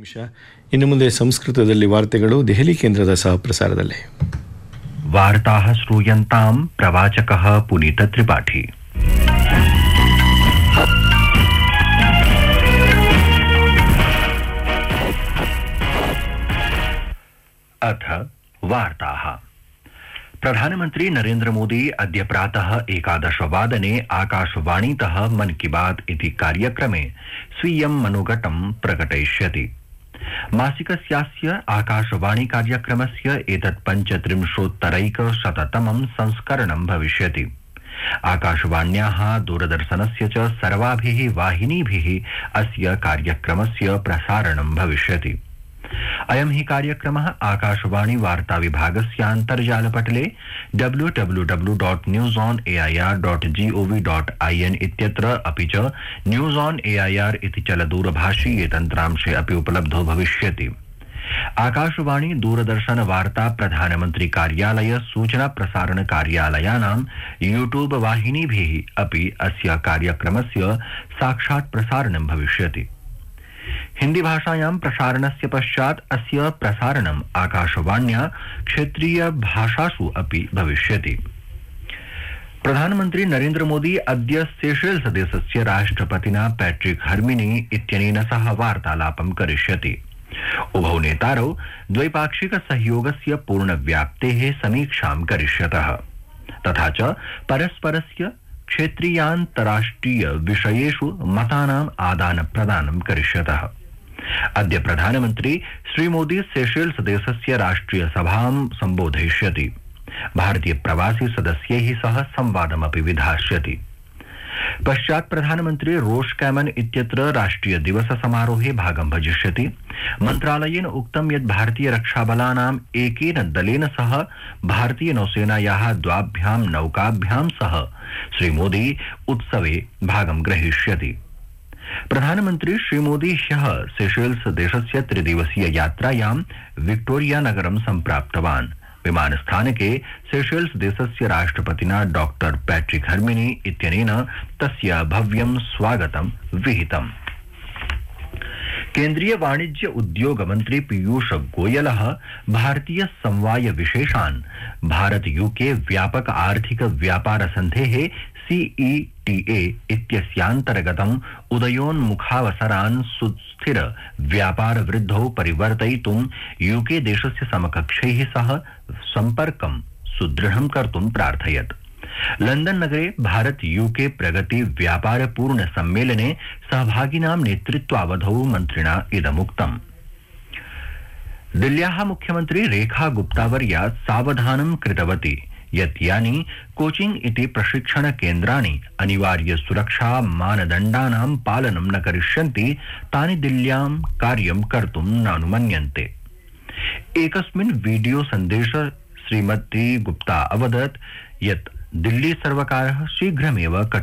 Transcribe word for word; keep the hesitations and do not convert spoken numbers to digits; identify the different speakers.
Speaker 1: ನಿಮಿಷ ಇನ್ನು ಮುಂದೆ ಸಂಸ್ಕೃತದಲ್ಲಿ ವಾರ್ತೆಗಳು ದೆಹಲಿ ಕೇಂದ್ರದ ಸಹ ಪ್ರಸಾರದಲ್ಲಿ.
Speaker 2: वार्ताः श्रूयन्तां प्रवाचकः पुनीत त्रिपाठी. अथ वार्ताः. प्रधानमन्त्री नरेन्द्र मोदी अद्य प्रातः एकादश वादने आकाशवाणीतः मन की बात इति कार्यक्रमे स्वीयं मनोगतं प्रकटयिष्यति. मासिकस्यास्य आकाशवाणी कार्यक्रमस्य एतत् पञ्चत्रिंशोत्तरैकशततमं संस्करणं भविष्यति. आकाशवाण्याः दूरदर्शनस्य च सर्वाभिः वाहिनीभिः अस्य कार्यक्रमस्य प्रसारणं भविष्यति. अयं हि कार्यक्रमः आकाशवाणी वार्ता विभागस्य अन्तर्जालपटले W W W dot news on A I R dot G O V dot I N इत्यत्र अपि च news on A I R इति चलदूरभाषीये तन्त्रांशे अपि उपलब्धो भविष्यति. आकाशवाणी दूरदर्शन वार्ता प्रधानमन्त्री कार्यालय सूचना प्रसारण कार्यालयानां यूट्यूब वाहिनीभिः अपि अस्य कार्यक्रमस्य साक्षात् प्रसारणं भविष्यति. हिंदी भाषायां प्रसारणस्य पश्चात् अस्य प्रसारणम् आकाशवाण्या क्षेत्रीय भाषासु अपि भविष्यति. प्रधानमन्त्री नरेन्द्र मोदी अद्य सेशेल्स देशस्य राष्ट्रपतिना पैट्रिक हर्मिनी इत्यनेन सह वार्तालापं करिष्यति. उभौ नेतारौ द्वैपाक्षिक सहयोगस्य पूर्णव्याप्तेः समीक्षां करिष्यतः तथा च परस्परस्य क्षेत्रीयान्तराष्ट्रीय विषयेषु मतानाम् आदानप्रदानं करिष्यतः. अद्य प्रधानमन्त्री श्रीमोदी सेशेल्स देशस्य राष्ट्रिय सभां सम्बोधयिष्यति. भारतीय प्रवासी सदस्यैः सह संवादमपि विधास्यति. पश्चात् प्रधानमन्त्री रोष कैमन इत्यत्र राष्ट्रिय दिवस समारोहे भागं भजिष्यति. मन्त्रालयेन उक्तं यत् भारतीय रक्षाबलानाम् एकेन दलेन सह भारतीय नौसेनायाः द्वाभ्यां नौकाभ्यां सह श्रीमोदी उत्सवे भागं ग्रहीष्यति. प्रधानमन्त्री श्रीमोदी ह्यः सेशेल्स देशस्य त्रिदिवसीय यात्रायां विक्टोरिया नगरं सम्प्राप्तवान्. विमानस्थानके सेशेल्स देशस्य राष्ट्रपतिना डॉक्टर पैट्रिक हर्मिनी इत्यनेन तस्य भव्यं स्वागतं विहितम्. केन्द्रीय वाणिज्य उद्योग मंत्री पीयूष गोयलः भारतीय समवाय विशेषान् भारत यूके व्यापक आर्थिक व्यापार सन्धेः सी ई टी ए इत्यस्यान्तर्गतम् उदयोन्मुखावसरान् सुस्थिर व्यापार वृद्धौ परिवर्तयितुं यूके देशस्य समकक्षैः सह सम्पर्कं सुदृढं कर्तुं प्रार्थयत्. लंदन नगरे भारत यूके प्रगति व्यापार पूर्ण सम्मेलने सहभागिनां नेतृत्वावधौ मन्त्रिणा इदमुक्तम्. दिल्ल्याः मुख्यमन्त्री रेखा गुप्तावर्या सावधानं कृतवती यत् यानि कोचिंग इति प्रशिक्षण केन्द्राणि अनिवार्य सुरक्षा मानदण्डानां पालनं न करिष्यन्ति तानि दिल्ल्यां कार्यं कर्तुं नानुमन्यन्ते. एकस्मिन् वीडियो सन्देशे श्रीमती गुप्ता अवदत् यत् दिल्ली सर्वकारः शीघ्रमेव